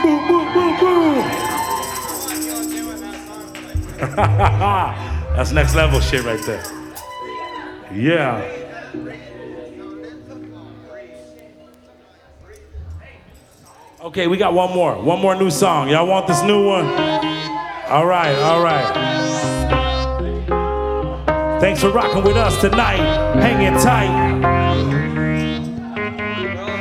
Boo, boo, boo, boo. That's next level shit right there. Yeah. Okay, we got one more. One more new song. Y'all want this new one? All right, all right. Thanks for rocking with us tonight. Hanging tight.